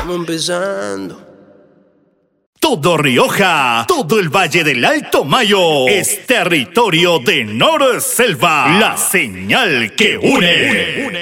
Estamos empezando. Todo Rioja, todo el Valle del Alto Mayo es territorio de Norselva, la señal que une.